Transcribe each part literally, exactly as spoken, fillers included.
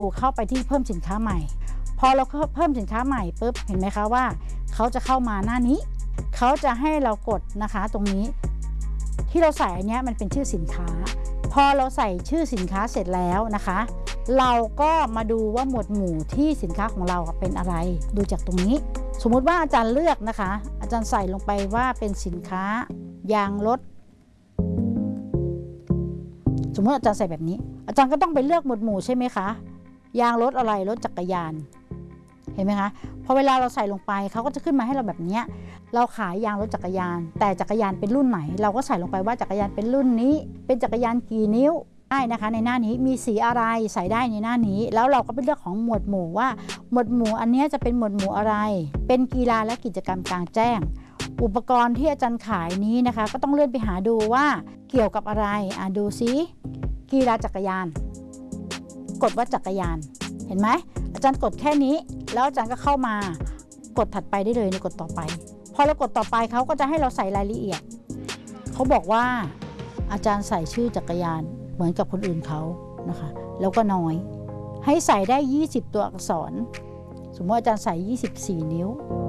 เข้าไปที่เพิ่มสินค้าใหม่พอเราเพิ่มสินค้าใหม่ปุ๊บเห็นไหมคะว่าเขาจะเข้ามาหน้านี้เขาจะให้เรากดนะคะตรงนี้ที่เราใส่อันนี้มันเป็นชื่อสินค้าพอเราใส่ชื่อสินค้าเสร็จแล้วนะคะเราก็มาดูว่าหมวดหมู่ที่สินค้าของเราเป็นอะไรดูจากตรงนี้สมมุติว่าอาจารย์เลือกนะคะอาจารย์ใส่ลงไปว่าเป็นสินค้ายางรถสมมติอาจารย์ใส่แบบนี้อาจารย์ก็ต้องไปเลือกหมวดหมู่ใช่ไหมคะยางรถอะไรรถจักรยานเห็นไหมคะพอเวลาเราใส่ลงไปเขาก็จะขึ้นมาให้เราแบบนี้เราขายยางรถจักรยานแต่จักรยานเป็นรุ่นไหนเราก็ใส่ลงไปว่าจักรยานเป็นรุ่นนี้เป็นจักรยานกี่นิ้วได้นะคะในหน้านี้มีสีอะไรใส่ได้ในหน้านี้แล้วเราก็เป็นเรื่องของหมวดหมู่ว่าหมวดหมู่อันนี้จะเป็นหมวดหมู่อะไรเป็นกีฬาและกิจกรรมกลางแจ้งอุปกรณ์ที่อาจารย์ขายนี้นะคะก็ต้องเลื่อนไปหาดูว่าเกี่ยวกับอะไรอ่ะดูซิกีฬาจักรยานกดว่าจักรยานเห็นไหมอาจารย์กดแค่นี้แล้วอาจารย์ก็เข้ามากดถัดไปได้เลยในกดต่อไปพอเรากดต่อไปเขาก็จะให้เราใส่รายละเอียดเขาบอกว่าอาจารย์ใส่ชื่อจักรยานเหมือนกับคนอื่นเขานะคะแล้วก็น้อยให้ใส่ได้ยี่สิบตัวอักษรสมมติอาจารย์ใส่ยี่สิบสี่นิ้ว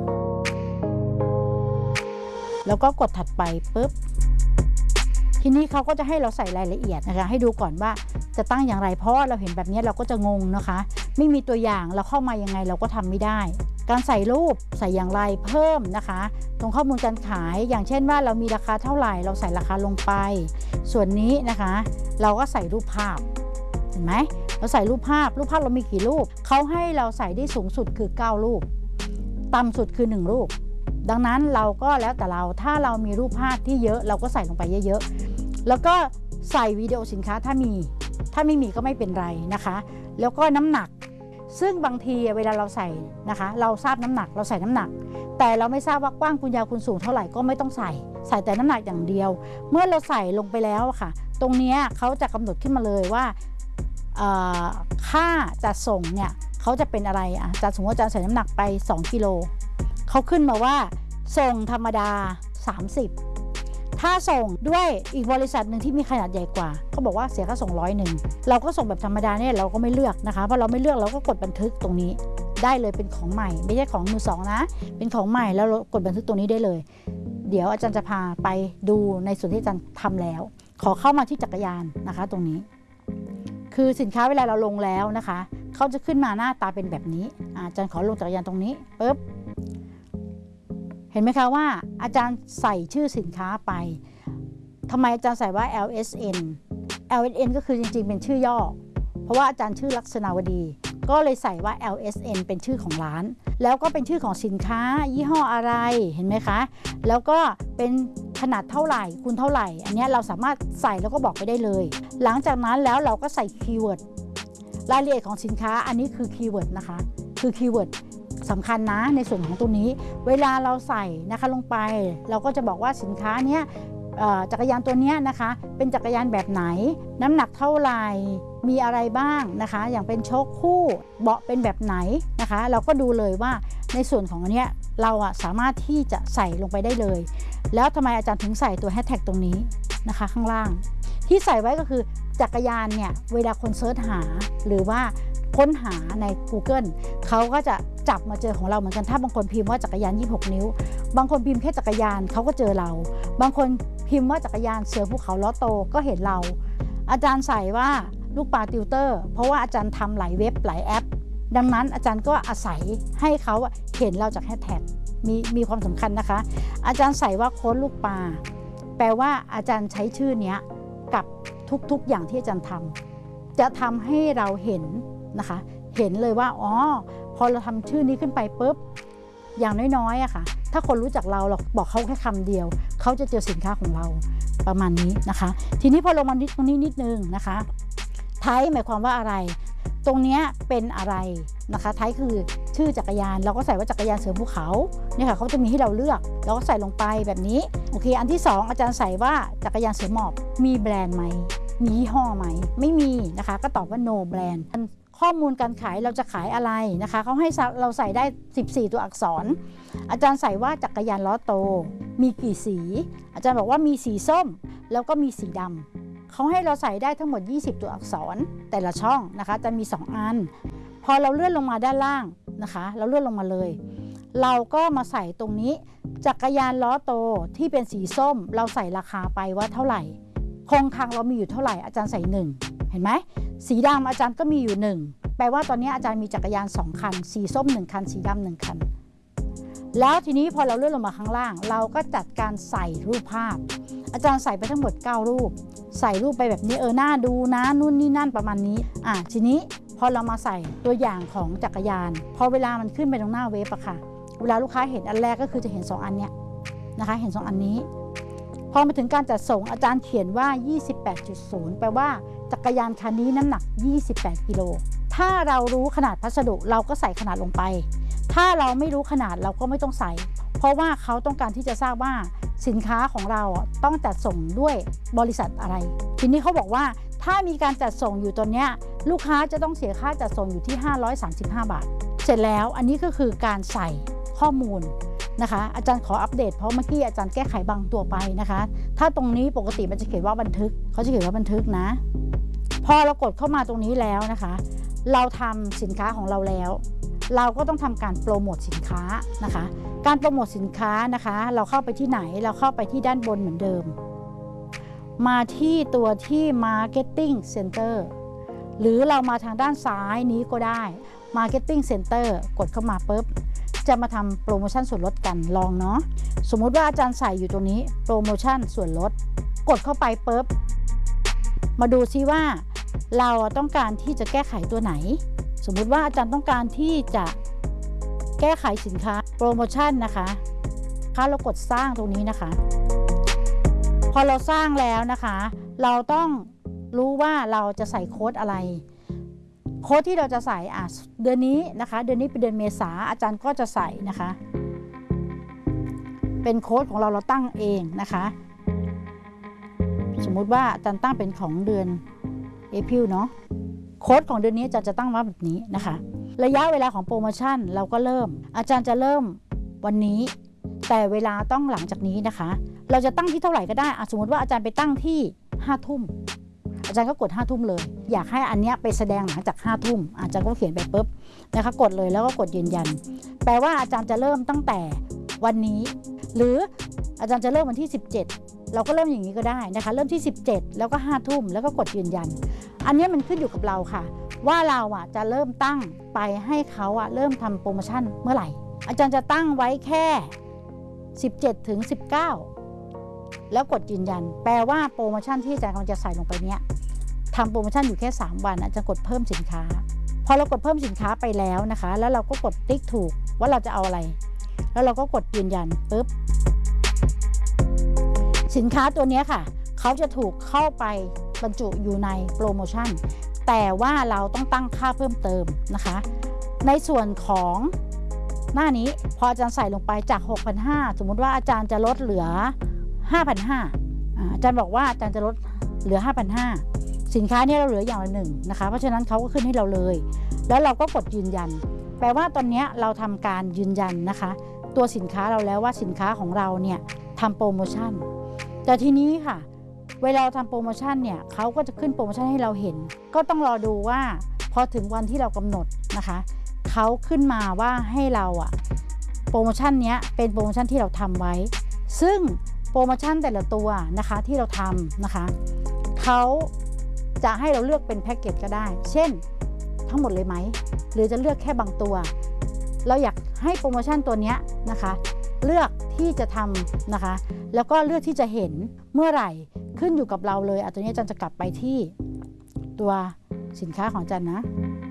แล้วก็กดถัดไปปุ๊บทีนี้เขาก็จะให้เราใส่รายละเอียดนะคะให้ดูก่อนว่าจะตั้งอย่างไรเพราะว่าเราเห็นแบบนี้เราก็จะงงนะคะไม่มีตัวอย่างเราเข้ามายังไงเราก็ทำไม่ได้การใส่รูปใส่อย่างไรเพิ่มนะคะตรงข้อมูลการขายอย่างเช่นว่าเรามีราคาเท่าไหร่เราใส่ราคาลงไปส่วนนี้นะคะเราก็ใส่รูปภาพเห็นไหมเราใส่รูปภาพรูปภาพเรามีกี่รูปเขาให้เราใส่ได้สูงสุดคือเก้ารูปต่ำสุดคือหนึ่งรูปดังนั้นเราก็แล้วแต่เราถ้าเรามีรูปภาพที่เยอะเราก็ใส่ลงไปเยอะๆแล้วก็ใส่วิดีโอสินค้าถ้ามีถ้าไม่มีก็ไม่เป็นไรนะคะแล้วก็น้ำหนักซึ่งบางทีเวลาเราใส่นะคะเราทราบน้ำหนักเราใส่น้ำหนักแต่เราไม่ทราบว่ากว้างคุณยาวคุณสูงเท่าไหร่ก็ไม่ต้องใส่ใส่แต่น้ำหนักอย่างเดียวเมื่อเราใส่ลงไปแล้วค่ะตรงนี้เขาจะกำหนดขึ้นมาเลยว่าค่าจะส่งเนี่ยเขาจะเป็นอะไรอ่ะจะสมมติว่าจะใส่น้ำหนักไปสองกิโลเขาขึ้นมาว่าส่งธรรมดาสามสิบถ้าส่งด้วยอีกบริษัทหนึ่งที่มีขนาดใหญ่กว่าเขาบอกว่าเสียค่าส่งร้อยหนึ่งเราก็ส่งแบบธรรมดาเนี่ยเราก็ไม่เลือกนะคะเพราะเราไม่เลือกเราก็กดบันทึกตรงนี้ได้เลยเป็นของใหม่ไม่ใช่ของมือสองนะเป็นของใหม่แล้วเรากดบันทึกตรงนี้ได้เลยเดี๋ยวอาจารย์จะพาไปดูในส่วนที่อาจารย์ทำแล้วขอเข้ามาที่จักรยานนะคะตรงนี้คือสินค้าเวลาเราลงแล้วนะคะเขาจะขึ้นมาหน้าตาเป็นแบบนี้อาจารย์ขอลงจักรยานตรงนี้ปุ๊บเห็นไหมคะว่าอาจารย์ใส่ชื่อสินค้าไปทำไมอาจารย์ใส่ว่า แอล เอส เอ็น แอล เอส เอ็น ก็คือจริงๆเป็นชื่อย่อเพราะว่าอาจารย์ชื่อลักษณาวดีก็เลยใส่ว่า แอล เอส เอ็น เป็นชื่อของร้านแล้วก็เป็นชื่อของสินค้ายี่ห้ออะไรเห็นไหมคะแล้วก็เป็นขนาดเท่าไหร่คูณเท่าไหร่อันนี้เราสามารถใส่แล้วก็บอกไปได้เลยหลังจากนั้นแล้วเราก็ใส่คีย์เวิร์ดรายละเอียดของสินค้าอันนี้คือคีย์เวิร์ดนะคะคือคีย์เวิร์ดสำคัญนะในส่วนของตัวนี้เวลาเราใส่นะคะลงไปเราก็จะบอกว่าสินค้าเนี้ยจักรยานตัวนี้นะคะเป็นจักรยานแบบไหนน้ำหนักเท่าไหร่มีอะไรบ้างนะคะอย่างเป็นโชคคู่เบาะเป็นแบบไหนนะคะเราก็ดูเลยว่าในส่วนของอันนี้เราอะสามารถที่จะใส่ลงไปได้เลยแล้วทำไมอาจารย์ถึงใส่ตัวแฮชแท็กตรงนี้นะคะข้างล่างที่ใส่ไว้ก็คือจักรยานเนี่ยเวลาคนเซิร์ชหาหรือว่าค้นหาใน Google เขาก็จะจับมาเจอของเราเหมือนกันถ้าบางคนพิมพ์ว่าจักรยานยี่สิบหกนิ้วบางคนพิมพ์แค่จักรยานเขาก็เจอเราบางคนพิมพ์ว่าจักรยานเสือภูเขาล้อโตก็เห็นเราอาจารย์ใส่ว่าลูกปลาติวเตอร์เพราะว่าอาจารย์ทำหลายเว็บหลายแอปดังนั้นอาจารย์ก็อาศัยให้เขาเห็นเราจากแฮชแท็กมีมีความสำคัญนะคะอาจารย์ใส่ว่าโค้ดลูกปลาแปลว่าอาจารย์ใช้ชื่อนี้กับทุกๆอย่างที่อาจารย์ทำจะทำให้เราเห็นนะคะเห็นเลยว่าอ๋อพอเราทำชื่อนี้ขึ้นไปปุ๊บอย่างน้อยๆอะค่ะถ้าคนรู้จักเราเราบอกเขาแค่คำเดียวเขาจะเจอสินค้าของเราประมาณนี้นะคะทีนี้พอลงมาตรงนี้นิดนึงนะคะไทป์หมายความว่าอะไรตรงนี้เป็นอะไรนะคะไทป์คือชื่อจักรยานเราก็ใส่ว่าจักรยานเสือภูเขาเนี่ยค่ะเขาจะมีให้เราเลือกเราก็ใส่ลงไปแบบนี้โอเคอันที่สองอาจารย์ใส่ว่าจักรยานเสือหมอบมีแบรนด์ไหมมียี่ห้อไหมไม่มีนะคะก็ตอบว่า no brandข้อมูลการขายเราจะขายอะไรนะคะเขาให้เราใส่ได้สิบสี่ตัวอักษรอาจารย์ใส่ว่าจักรยานล้อโตมีกี่สีอาจารย์บอกว่ามีสีส้มแล้วก็มีสีดำเขาให้เราใส่ได้ทั้งหมดยี่สิบตัวอักษรแต่ละช่องนะคะจะมีสองอันพอเราเลื่อนลงมาด้านล่างนะคะเราเลื่อนลงมาเลยเราก็มาใส่ตรงนี้จักรยานล้อโตที่เป็นสีส้มเราใส่ราคาไปว่าเท่าไหร่คงคลังเรามีอยู่เท่าไหร่อาจารย์ใส่หนึ่งเห็นไหมสีดำอาจารย์ก็มีอยู่หนึ่งแปลว่าตอนนี้อาจารย์มีจักรยานสองคันสีส้มหนึ่งคันสีดำหนึ่งคันแล้วทีนี้พอเราเลื่อนลงมาข้างล่างเราก็จัดการใส่รูปภาพอาจารย์ใส่ไปทั้งหมดเก้ารูปใส่รูปไปแบบนี้เออหน้าดูนะนู่นนี่นั่นประมาณนี้อ่ะทีนี้พอเรามาใส่ตัวอย่างของจักรยานพอเวลามันขึ้นไปตรงหน้าเว็บอะค่ะเวลาลูกค้าเห็นอันแรกก็คือจะเห็นสองอันเนี้ยนะคะเห็นสองอันนี้พอมาถึงการจัดส่งอาจารย์เขียนว่า ยี่สิบแปดจุดศูนย์ แปลว่าจักรยานคันนี้น้ำหนักยี่สิบแปดกิโลถ้าเรารู้ขนาดพัสดุเราก็ใส่ขนาดลงไปถ้าเราไม่รู้ขนาดเราก็ไม่ต้องใส่เพราะว่าเขาต้องการที่จะทราบว่าสินค้าของเราต้องจัดส่งด้วยบริษัทอะไรทีนี้เขาบอกว่าถ้ามีการจัดส่งอยู่ตัวเนี้ยลูกค้าจะต้องเสียค่าจัดส่งอยู่ที่ห้าร้อยสามสิบห้าบาทเสร็จแล้วอันนี้ก็คือการใส่ข้อมูลนะคะอาจารย์ขออัปเดตเพราะเมื่อกี้อาจารย์แก้ไขบางตัวไปนะคะถ้าตรงนี้ปกติมันจะเขียนว่าบันทึกเขาจะเขียนว่าบันทึกนะพอเรากดเข้ามาตรงนี้แล้วนะคะเราทำสินค้าของเราแล้วเราก็ต้องทำการโปรโมทสินค้านะคะการโปรโมทสินค้านะคะเราเข้าไปที่ไหนเราเข้าไปที่ด้านบนเหมือนเดิมมาที่ตัวที่ Marketing Center หรือเรามาทางด้านซ้ายนี้ก็ได้ Marketing Center กดเข้ามาปุ๊บจะมาทำโปรโมชั่นส่วนลดกันลองเนาะสมมุติว่าอาจารย์ใส่อยู่ตรงนี้โปรโมชั่นส่วนลดกดเข้าไปปุ๊บมาดูซิว่าเราต้องการที่จะแก้ไขตัวไหนสมมุติว่าอาจารย์ต้องการที่จะแก้ไขสินค้าโปรโมชั่นนะคะถ้าเรากดสร้างตรงนี้นะคะพอเราสร้างแล้วนะคะเราต้องรู้ว่าเราจะใส่โค้ดอะไรโค้ดที่เราจะใส่อ่ะเดือนนี้นะคะเดือนนี้เป็นเดือนเมษาอาจารย์ก็จะใส่นะคะเป็นโค้ดของเราเราตั้งเองนะคะสมมุติว่าอาจารย์ตั้งเป็นของเดือนเอพริลเนาะโค้ดของเดือนนี้อาจารย์จะตั้งว่าแบบนี้นะคะระยะเวลาของโปรโมชั่นเราก็เริ่มอาจารย์จะเริ่มวันนี้แต่เวลาต้องหลังจากนี้นะคะเราจะตั้งที่เท่าไหร่ก็ได้สมมติว่าอาจารย์ไปตั้งที่ห้าทุ่มอาจารย์ก็กดห้าทุ่มเลยอยากให้อันนี้ไปแสดงหลังจากห้าทุ่มอาจารย์ก็เขียนไปปุ๊บนะคะกดเลยแล้วก็กดยืนยันแปลว่าอาจารย์จะเริ่มตั้งแต่วันนี้หรืออาจารย์จะเริ่มวันที่สิบเจ็ดเราก็เริ่มอย่างนี้ก็ได้นะคะเริ่มที่สิบเจ็ดแล้วก็ห้าทุ่มแล้วก็กดยืนยันอันนี้มันขึ้นอยู่กับเราค่ะว่าเราอ่ะจะเริ่มตั้งไปให้เขาอ่ะเริ่มทำโปรโมชั่นเมื่อไหร่อาจารย์จะตั้งไว้แค่สิบเจ็ดถึงสิบเก้าแล้วกดยืนยันแปลว่าโปรโมชั่นที่อาจารย์กำลังจะใส่ลงไปเนี้ยทำโปรโมชั่นอยู่แค่สามวันอาจารย์กดเพิ่มสินค้าพอเรากดเพิ่มสินค้าไปแล้วนะคะแล้วเราก็กดติ๊กถูกว่าเราจะเอาอะไรแล้วเราก็กดยืนยันปุ๊บสินค้าตัวนี้ค่ะเขาจะถูกเข้าไปบรรจุอยู่ในโปรโมชั่นแต่ว่าเราต้องตั้งค่าเพิ่มเติมนะคะในส่วนของหน้านี้พออาจารย์ใส่ลงไปจาก หกพันห้าร้อย สมมุติว่าอาจารย์จะลดเหลือ ห้าพันห้าร้อย อาจารย์บอกว่าอาจารย์จะลดเหลือ ห้าพันห้าร้อย สินค้านี้เราเหลืออย่างละหนึ่งนะคะเพราะฉะนั้นเขาก็ขึ้นให้เราเลยแล้วเราก็กดยืนยันแปลว่าตอนนี้เราทำการยืนยันนะคะตัวสินค้าเราแล้วว่าสินค้าของเราเนี่ยทำโปรโมชั่นแต่ทีนี้ค่ะเวลาเราทำโปรโมชั่นเนี่ยเขาก็จะขึ้นโปรโมชั่นให้เราเห็นก็ต้องรอดูว่าพอถึงวันที่เรากำหนดนะคะเขาขึ้นมาว่าให้เราอะโปรโมชั่นนี้เป็นโปรโมชั่นที่เราทำไว้ซึ่งโปรโมชั่นแต่ละตัวนะคะที่เราทำนะคะเขาจะให้เราเลือกเป็นแพ็กเกจก็ได้เช่นทั้งหมดเลยไหมหรือจะเลือกแค่บางตัวเราอยากให้โปรโมชั่นตัวนี้นะคะเลือกที่จะทำนะคะแล้วก็เลือกที่จะเห็นเมื่อไหร่ขึ้นอยู่กับเราเลยอ่ะตัวนี้อาจารย์จะกลับไปที่ตัวสินค้าของอาจารย์นะ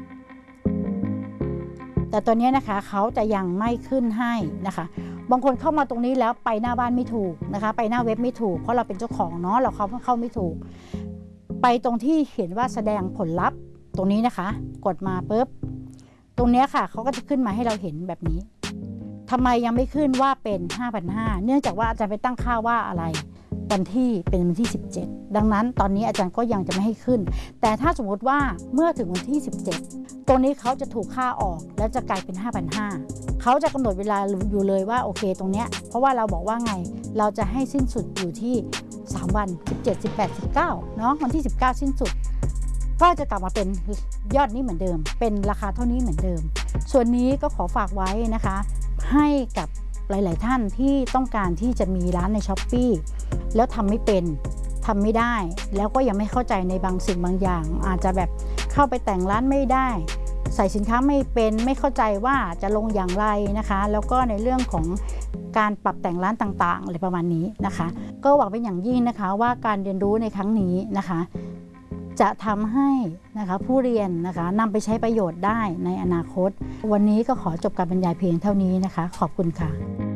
แต่ตัวนี้นะคะเขาจะยังไม่ขึ้นให้นะคะบางคนเข้ามาตรงนี้แล้วไปหน้าบ้านไม่ถูกนะคะไปหน้าเว็บไม่ถูกเพราะเราเป็นเจ้าของเนาะเราเข้าเข้าไม่ถูกไปตรงที่เขียนว่าแสดงผลลัพธ์ตรงนี้นะคะกดมาปุ๊บตรงนี้ค่ะเขาก็จะขึ้นมาให้เราเห็นแบบนี้ทำไมยังไม่ขึ้นว่าเป็น ห้าพันห้าร้อย เนื่องจากว่าอาจารย์ไปตั้งค่าว่าอะไรวันที่เป็นวันที่สิบเจ็ดดังนั้นตอนนี้อาจารย์ก็ยังจะไม่ให้ขึ้นแต่ถ้าสมมติว่าเมื่อถึงวันที่สิบเจ็ดตรงนี้เขาจะถูกค่าออกแล้วจะกลายเป็น ห้าพันห้าร้อย เขาจะกำหนดเวลาอยู่เลยว่าโอเคตรงเนี้ยเพราะว่าเราบอกว่าไงเราจะให้สิ้นสุดอยู่ที่สามวันสิบเจ็ด สิบแปด สิบเก้าเนาะวันที่สิบเก้าสิ้นสุดก็จะกลับมาเป็นยอดนี้เหมือนเดิมเป็นราคาเท่านี้เหมือนเดิมส่วนนี้ก็ขอฝากไว้นะคะให้กับหลายๆท่านที่ต้องการที่จะมีร้านใน ช้อปปี้ แล้วทำไม่เป็นทำไม่ได้แล้วก็ยังไม่เข้าใจในบางสิ่งบางอย่างอาจจะแบบเข้าไปแต่งร้านไม่ได้ใส่สินค้าไม่เป็นไม่เข้าใจว่าจะลงอย่างไรนะคะแล้วก็ในเรื่องของการปรับแต่งร้านต่างๆอะไรประมาณนี้นะคะก็หวังเป็นอย่างยิ่งนะคะว่าการเรียนรู้ในครั้งนี้นะคะจะทำให้นะคะผู้เรียนนะคะนำไปใช้ประโยชน์ได้ในอนาคตวันนี้ก็ขอจบการบรรยายเพียงเท่านี้นะคะขอบคุณค่ะ